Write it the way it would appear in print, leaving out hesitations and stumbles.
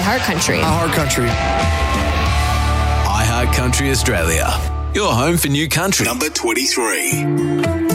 iHeartCountry. iHeartCountry. iHeartCountry Australia. Your home for new country. Number 23.